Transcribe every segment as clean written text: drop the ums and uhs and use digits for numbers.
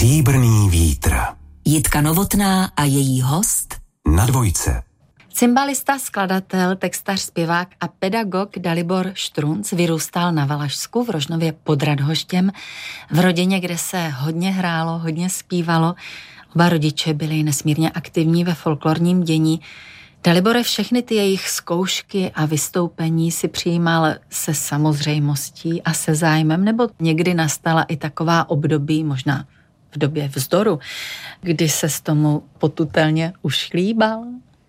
Stříbrný vítr. Jitka Novotná a její host Na dvojce. Cymbalista, skladatel, textař, zpěvák a pedagog Dalibor Štrunc vyrůstal na Valašsku v Rožnově pod Radhoštěm, v rodině, kde se hodně hrálo, hodně zpívalo. Oba rodiče byli nesmírně aktivní ve folklorním dění. Dalibore, všechny ty jejich zkoušky a vystoupení si přijímal se samozřejmostí a se zájmem, nebo někdy nastala i taková období, možná v době vzdoru, kdy se s tomu potutelně ušlíbal?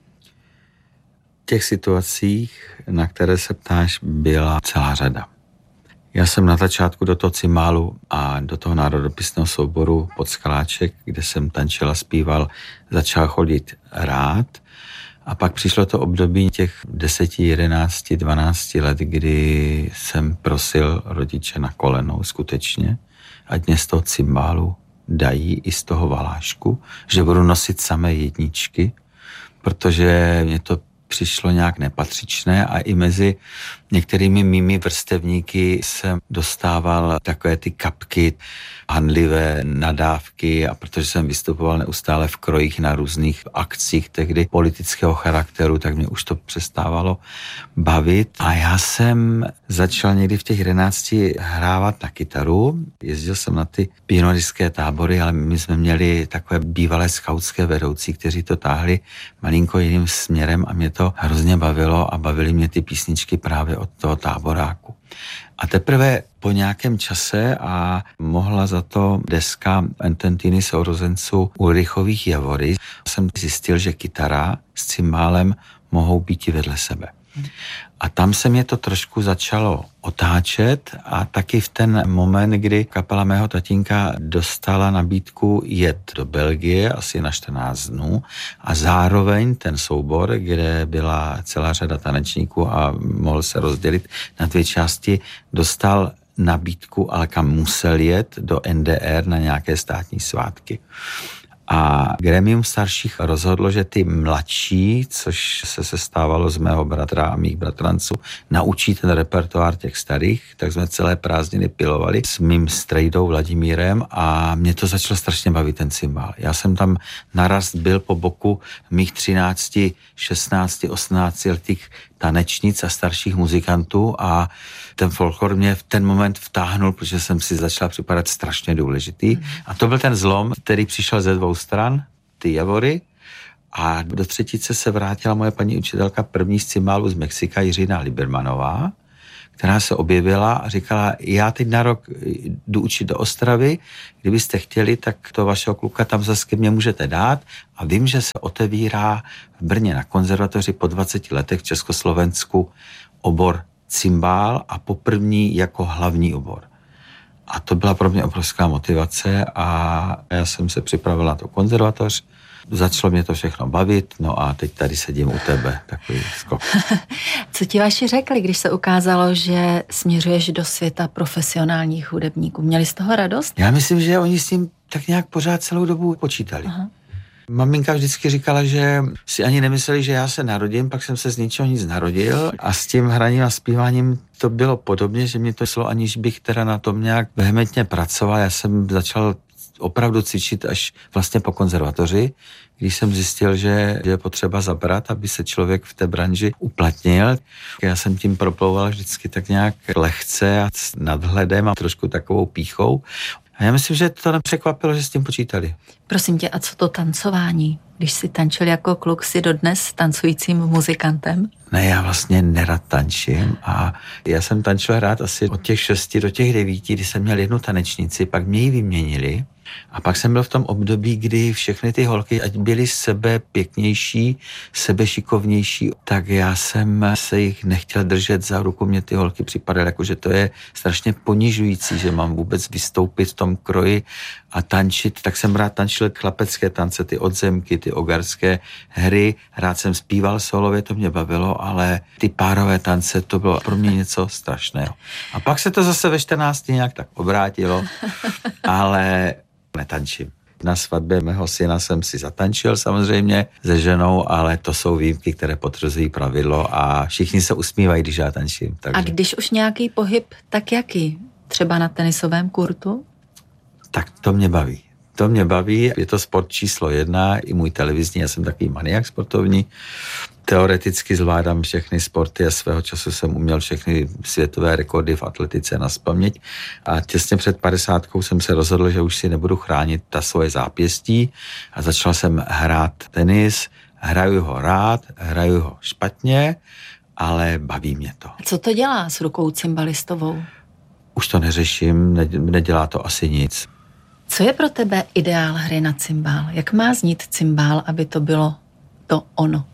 Těch situacích, na které se ptáš, byla celá řada. Já jsem na začátku do toho cymbálu a do toho národopisného souboru Podskaláček, kde jsem tančil a zpíval, začal chodit rád. A pak přišlo to období těch 10, 11, 12 let, kdy jsem prosil rodiče na kolenou skutečně, ať mě z toho cymbálu dají i z toho valášku, že budu nosit samé jedničky, protože mě to přišlo nějak nepatřičné a i mezi některými mými vrstevníky jsem dostával takové ty kapky, hanlivé nadávky, a protože jsem vystupoval neustále v krojích na různých akcích tehdy politického charakteru, tak mě už to přestávalo bavit. A já jsem začal někdy v těch 11 hrávat na kytaru. Jezdil jsem na ty pionýrské tábory, ale my jsme měli takové bývalé skautské vedoucí, kteří to táhli malinko jiným směrem a mě to hrozně bavilo a bavily mě ty písničky právě od toho táboráku. A teprve po nějakém čase, a mohla za to deska Ententiny sourozenců Ulrichových Javory, jsem zjistil, že kytara s cymbálem mohou být i vedle sebe. A tam se mě to trošku začalo otáčet a taky v ten moment, kdy kapela mého tatínka dostala nabídku jet do Belgie asi na 14 dnů a zároveň ten soubor, kde byla celá řada tanečníků a mohl se rozdělit na 2 části, dostal nabídku, ale kam musel jet, do NDR na nějaké státní svátky. A grémium starších rozhodlo, že ty mladší, což se sestávalo z mého bratra a mých bratranců, naučí ten repertoár těch starých, tak jsme celé prázdniny pilovali s mým strejdou Vladimírem a mě to začalo strašně bavit, ten cymbál. Já jsem tam naraz byl po boku mých 13, 16, 18 letých tanečnic a starších muzikantů a ten folklor mě v ten moment vtáhnul, protože jsem si začal připadat strašně důležitý. A to byl ten zlom, který přišel ze 2 stran, ty Javory, a do třetice se vrátila moje paní učitelka první z cymbálu z Mexika, Jiřina Libermanová, která se objevila a říkala, já teď na rok jdu učit do Ostravy, kdybyste chtěli, tak to vašeho kluka tam zase ke mně můžete dát a vím, že se otevírá v Brně na konzervatoři po 20 letech v Československu obor cymbál a poprvní jako hlavní obor. A to byla pro mě obrovská motivace a já jsem se připravil na tu konzervatoř. Začalo mě to všechno bavit, no a teď tady sedím u tebe, takový skok. Co ti vaši řekli, když se ukázalo, že směřuješ do světa profesionálních hudebníků? Měli z toho radost? Já myslím, že oni s tím tak nějak pořád celou dobu počítali. Aha. Maminka vždycky říkala, že si ani nemysleli, že já se narodím, pak jsem se z ničeho nic narodil a s tím hraním a zpíváním to bylo podobně, že mě to šlo, aniž bych teda na tom nějak vehementně pracoval. Já jsem začal opravdu cvičit až vlastně po konzervatoři, když jsem zjistil, že je potřeba zabrat, aby se člověk v té branži uplatnil. Já jsem tím proplouval vždycky tak nějak lehce a s nadhledem a trošku takovou pýchou. A já myslím, že to nepřekvapilo, že s tím počítali. Prosím tě, a co to tancování? Když jsi tančil jako kluk, jsi dodnes tancujícím muzikantem? Ne, já vlastně nerad tančím a já jsem tančil rád asi od těch 6 do těch 9, kdy jsem měl jednu tanečnici, pak mě ji vyměnili a pak jsem byl v tom období, kdy všechny ty holky, ať byly sebe pěknější, sebe šikovnější, tak já jsem se jich nechtěl držet za ruku, mě ty holky připadaly, jako že to je strašně ponižující, že mám vůbec vystoupit v tom kroji a tančit, tak jsem rád tančil chlapecké tance, ty odzemky, ty ogarské hry, rád jsem zpíval solově, to mě bavilo, ale ty párové tance, to bylo pro mě něco strašného. A pak se to zase ve 14 nějak tak obrátilo, ale netančím. Na svatbě mého syna jsem si zatančil samozřejmě se ženou, ale to jsou výjimky, které potvrzují pravidlo a všichni se usmívají, když já tančím. Takže... A když už nějaký pohyb, tak jaký? Třeba na tenisovém kurtu? Tak to mě baví. To mě baví, je to sport číslo 1, i můj televizní, já jsem takový maniak sportovní. Teoreticky zvládám všechny sporty a svého času jsem uměl všechny světové rekordy v atletice nazpaměť. A těsně před 50 jsem se rozhodl, že už si nebudu chránit ta svoje zápěstí a začal jsem hrát tenis. Hraju ho rád, hraju ho špatně, ale baví mě to. Co to dělá s rukou cymbalistovou? Už to neřeším, nedělá to asi nic. Co je pro tebe ideál hry na cymbál? Jak má znít cymbál, aby to bylo to ono?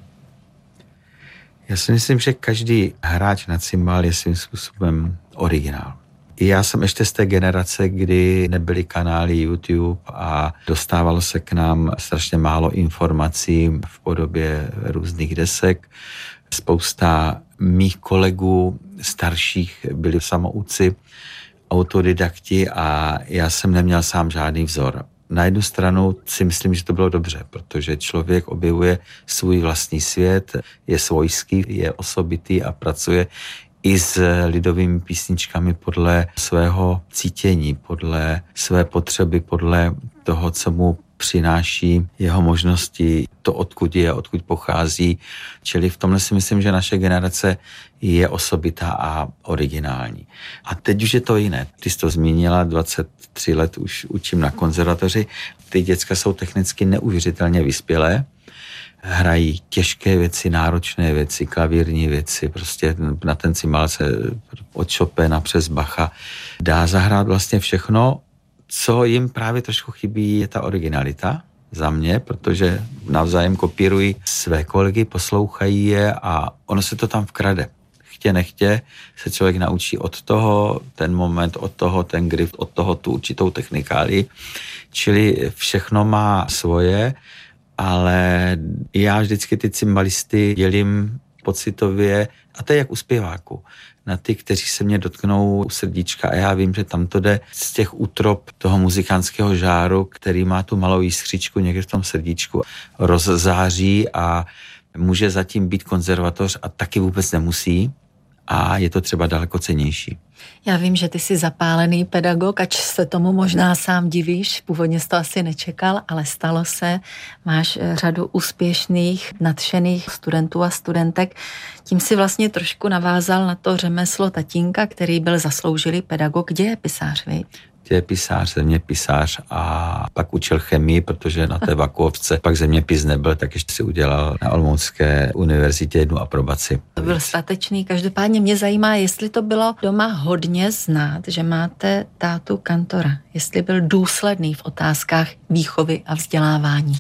Já si myslím, že každý hráč na cymbál je svým způsobem originál. Já jsem ještě z té generace, kdy nebyly kanály YouTube a dostávalo se k nám strašně málo informací v podobě různých desek. Spousta mých kolegů starších byli samouci, autodidakti a já jsem neměl sám žádný vzor. Na jednu stranu si myslím, že to bylo dobře, protože člověk objevuje svůj vlastní svět, je svojský, je osobitý a pracuje i s lidovými písničkami podle svého cítění, podle své potřeby, podle toho, co mu přináší jeho možnosti, to odkud je, odkud pochází. Čili v tomhle si myslím, že naše generace je osobitá a originální. A teď už je to jiné. Ty jsi to zmínila, 23 let už učím na konzervatoři. Ty děcka jsou technicky neuvěřitelně vyspělé. Hrají těžké věci, náročné věci, klavírní věci, prostě na ten cymbál se od Chopina přes Bacha dá zahrát vlastně všechno. Co jim právě trošku chybí, je ta originalita za mě, protože navzájem kopírují své kolegy, poslouchají je a ono se to tam vkrade. Chtě nechtě se člověk naučí od toho, ten moment, od toho, ten grif, od toho tu určitou technikálii. Čili všechno má svoje, ale já vždycky ty cymbalisty dělím pocitově, a to je jak u zpěváku, na ty, kteří se mě dotknou u srdíčka a já vím, že tam to jde z těch útrop toho muzikantského žáru, který má tu malou jiskřičku někde v tom srdíčku, rozzáří a může zatím být konzervatoř a taky vůbec nemusí a je to třeba daleko cennější. Já vím, že ty jsi zapálený pedagog, ač se tomu možná sám divíš, původně jsi to asi nečekal, ale stalo se. Máš řadu úspěšných, nadšených studentů a studentek. Tím si vlastně trošku navázal na to řemeslo tatínka, který byl zasloužilý pedagog, dějepisář, viď? Dějepisář, zeměpisář a pak učil chemii, protože na té Vakuovce pak zeměpis nebyl, tak ještě si udělal na Olomoucké univerzitě 1 aprobaci. To byl statečný. Každopádně mě zajímá, jestli to bylo doma hodně znát, že máte tátu kantora. Jestli byl důsledný v otázkách výchovy a vzdělávání.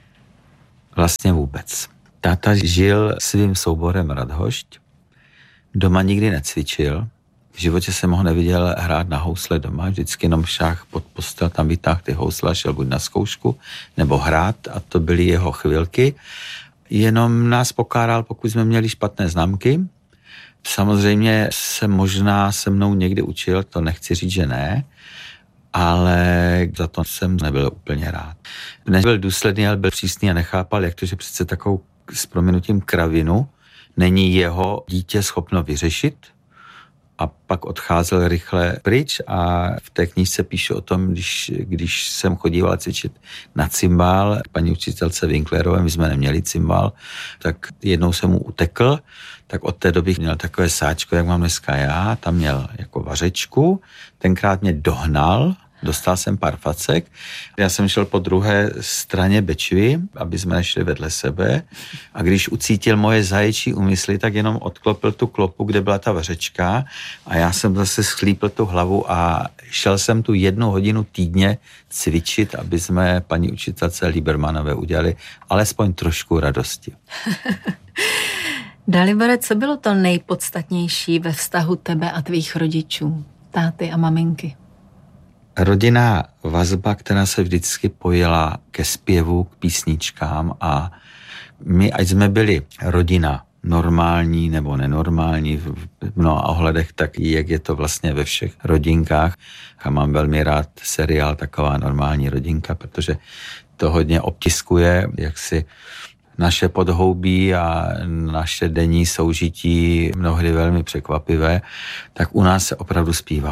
Vlastně vůbec. Táta žil svým souborem Radhošť. Doma nikdy necvičil. V životě jsem ho neviděl hrát na housle doma, vždycky jenom šáh pod postel, tam vytáhl ty housle a šel buď na zkoušku, nebo hrát a to byly jeho chvilky. Jenom nás pokáral, pokud jsme měli špatné známky. Samozřejmě se možná se mnou někdy učil, to nechci říct, že ne, ale za to jsem nebyl úplně rád. Nebyl důsledný, ale byl přísný a nechápal, jak to, že přece takovou s prominutím kravinu není jeho dítě schopno vyřešit. A pak odcházel rychle pryč a v té knížce píšu o tom, když jsem chodíval cvičit na cymbál, paní učitelce Winklerové, my jsme neměli cymbál, tak jednou jsem mu utekl, tak od té doby měl takové sáčko, jak mám dneska já, tam měl jako vařečku, tenkrát mě dohnal, dostal jsem pár facek. Já jsem šel po druhé straně Bečvy, aby jsme nešli vedle sebe. A když ucítil moje zaječí úmysly, tak jenom odklopil tu klopu, kde byla ta vařečka. A já jsem zase schlípl tu hlavu a šel jsem tu 1 hodinu týdně cvičit, aby jsme paní učitelce Liebermanové udělali alespoň trošku radosti. Dalibore, co bylo to nejpodstatnější ve vztahu tebe a tvých rodičů, táty a maminky? Rodinná vazba, která se vždycky pojila ke zpěvu, k písničkám a my, ať jsme byli rodina normální nebo nenormální v mnoha ohledech, tak jak je to vlastně ve všech rodinkách. A mám velmi rád seriál Taková normální rodinka, protože to hodně obtiskuje, jak si naše podhoubí a naše denní soužití mnohdy velmi překvapivé, tak u nás se opravdu zpívalo.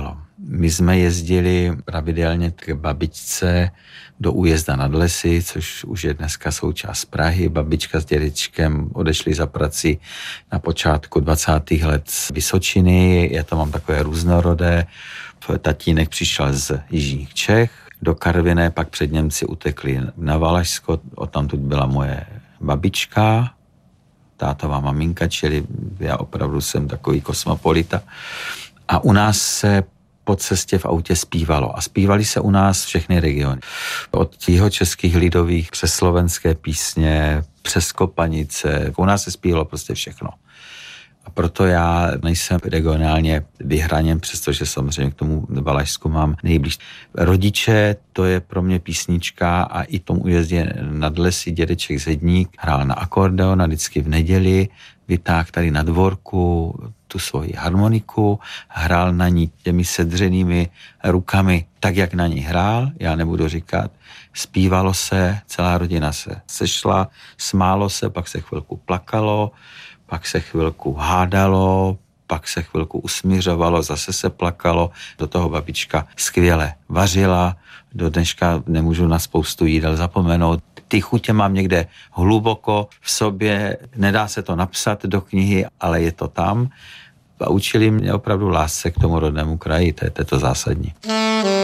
My jsme jezdili pravidelně k babičce do Újezda nad Lesy, což už je dneska součást Prahy. Babička s dědečkem odešli za prací na počátku 20. let z Vysočiny. Já to mám takové různorodé. Tatínek přišel z jižních Čech do Karviné, pak před Němci utekli na Valašsko, odtamtud byla moje babička, tátová maminka, čili já opravdu jsem takový kosmopolita. A u nás se po cestě v autě zpívalo. A zpívali se u nás všechny regiony. Od jihočeských lidových přes slovenské písně, přes kopanice. U nás se zpívalo prostě všechno. A proto já nejsem regionálně vyhraněn, přestože samozřejmě k tomu Valašsku mám nejblíž. Rodiče, to je pro mě písnička a i tomu Újezdě nad Lesy dědeček Zedník hrál na akordeon a vždycky v neděli vytáhl tady na dvorku tu svoji harmoniku, hrál na ní těmi sedřenými rukami tak, jak na ní hrál, já nebudu říkat. Zpívalo se, celá rodina se sešla, smálo se, pak se chvilku plakalo, pak se chvilku hádalo, pak se chvilku usmířovalo, zase se plakalo. Do toho babička skvěle vařila, do dneška nemůžu na spoustu jídel zapomenout. Ty chutě mám někde hluboko v sobě, nedá se to napsat do knihy, ale je to tam. A učili mě opravdu lásce k tomu rodnému kraji, to je to zásadní.